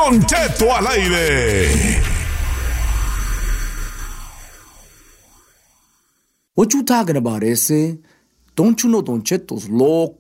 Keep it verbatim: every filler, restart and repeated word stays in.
Don Cheto al aire. What you talking about, ese? Don't you know Don Cheto's loco?